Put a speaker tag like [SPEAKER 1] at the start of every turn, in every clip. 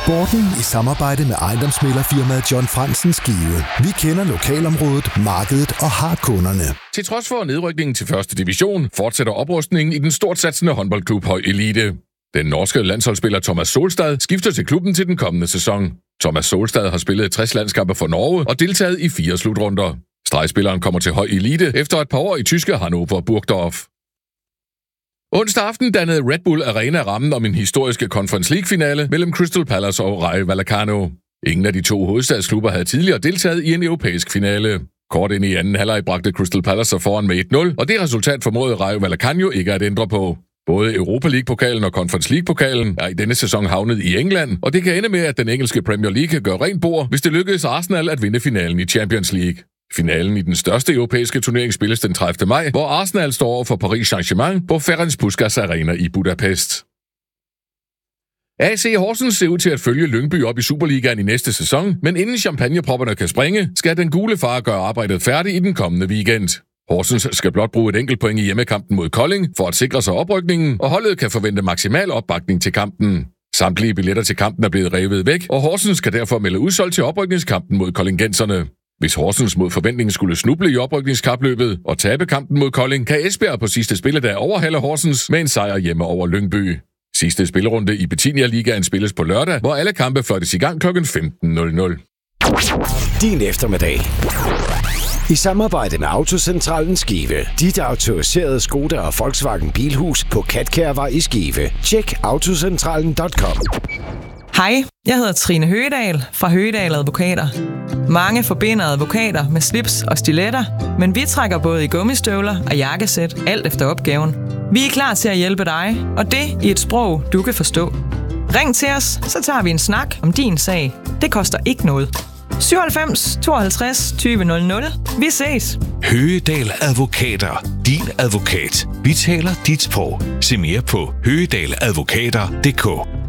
[SPEAKER 1] Sporten i samarbejde med ejendomsmæglerfirmaet John Fransen Skive. Vi kender lokalområdet, markedet og har kunderne.
[SPEAKER 2] Til trods for nedrykningen til første division, fortsætter oprustningen i den stort satsende håndboldklub Høj Elite. Den norske landsholdsspiller Thomas Solstad skifter til klubben til den kommende sæson. Thomas Solstad har spillet 60 landskampe for Norge og deltaget i 4 slutrunder. Stregspilleren kommer til Høj Elite efter et par år i tyske Hannover Burgdorf. Onsdag aften dannede Red Bull Arena rammen om en historisk Conference League-finale mellem Crystal Palace og Rayo Vallecano. Ingen af de to hovedstadsklubber havde tidligere deltaget i en europæisk finale. Kort ind i anden halvleg bragte Crystal Palace sig foran med 1-0, og det resultat formåede Rayo Vallecano ikke at ændre på. Både Europa League-pokalen og Conference League-pokalen er i denne sæson havnet i England, og det kan ende med, at den engelske Premier League gør rent bord, hvis det lykkedes Arsenal at vinde finalen i Champions League. Finalen i den største europæiske turnering spilles den 30. maj, hvor Arsenal står over for Paris Saint-Germain på Ferenc Puskás Arena i Budapest. AC Horsens ser ud til at følge Lyngby op i Superligaen i næste sæson, men inden champagnepropperne kan springe, skal den gule far gøre arbejdet færdigt i den kommende weekend. Horsens skal blot bruge et enkelt point i hjemmekampen mod Kolding for at sikre sig oprykningen, og holdet kan forvente maksimal opbakning til kampen. Samtlige billetter til kampen er blevet revet væk, og Horsens skal derfor melde udsolgt til oprykningskampen mod koldingenserne. Hvis Horsens mod forventningen skulle snuble i oprykningskapløbet og tabe kampen mod Kolding, kan Esbjerg på sidste spilledag overhale Horsens med en sejr hjemme over Lyngby. Sidste spillerunde i Bettinia Ligaen spilles på lørdag, hvor alle kampe fløjtes i gang kl. 15.00.
[SPEAKER 3] Din eftermiddag. I samarbejde med Autocentralen Skive. Dit autoriserede Skoda og Volkswagen Bilhus på Katkærvej i Skive. Tjek autocentralen.com.
[SPEAKER 4] Hej, jeg hedder Trine Høgedal fra Høgedal Advokater. Mange forbinder advokater med slips og stiletter, men vi trækker både i gummistøvler og jakkesæt, alt efter opgaven. Vi er klar til at hjælpe dig, og det i et sprog, du kan forstå. Ring til os, så tager vi en snak om din sag. Det koster ikke noget. 97 52 20 00. Vi ses.
[SPEAKER 5] Høgedal Advokater. Din advokat. Vi taler dit sprog. Se mere på høgedaladvokater.dk.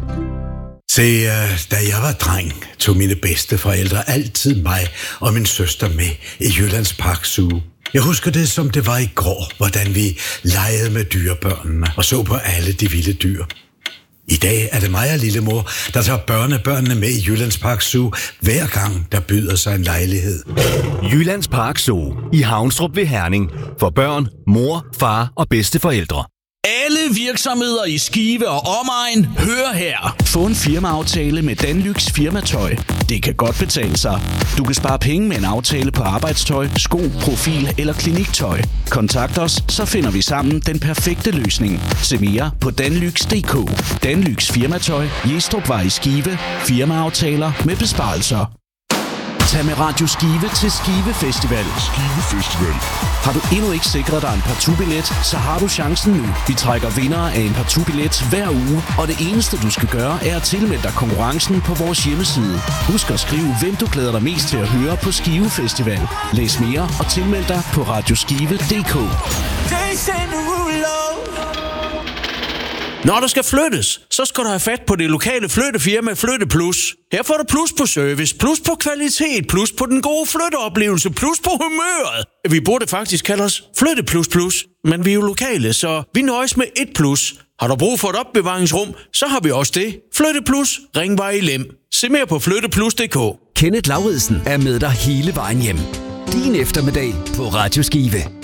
[SPEAKER 6] Da jeg var dreng, tog mine bedsteforældre altid mig og min søster med i Jyllands Park Zoo. Jeg husker det, som det var i går, hvordan vi legede med dyrebørnene og så på alle de vilde dyr. I dag er det mig og lillemor, der tager børnene med i Jyllands Park Zoo, hver gang der byder sig en lejlighed.
[SPEAKER 7] Jyllands Park Zoo i Havnstrup ved Herning. For børn, mor, far og bedsteforældre.
[SPEAKER 8] Alle virksomheder i Skive og omegn, hør her. Få en firmaaftale med Danlys Firmatøj. Det kan godt betale sig. Du kan spare penge med en aftale på arbejdstøj, sko, profil eller kliniktøj. Kontakt os, så finder vi sammen den perfekte løsning. Se mere på danlyx.dk. Danlyx Firmatøj, Jestrupvej i Skive. Firmaaftaler med besparelser. Tag med Radio Skive til Skive Festival. Skive Festival. Har du endnu ikke sikret dig en partout-billet, så har du chancen nu. Vi trækker vindere af en partout-billet hver uge, og det eneste du skal gøre er at tilmelde dig konkurrencen på vores hjemmeside. Husk at skrive, hvem du glæder dig mest til at høre på Skive Festival. Læs mere og tilmeld dig på radioskive.dk. Når der skal flyttes, så skal du have fat på det lokale flyttefirma Flytte Plus. Her får du plus på service, plus på kvalitet, plus på den gode flytteoplevelse, plus på humøret. Vi burde faktisk kalde os Flytte Plus Plus, men vi er jo lokale, så vi nøjes med et plus. Har du brug for et opbevaringsrum, så har vi også det. Flytte Plus, Ringvej i Lem. Se mere på flytteplus.dk.
[SPEAKER 7] Kenneth Lauridsen er med dig hele vejen hjem. Din eftermiddag på Radio Skive.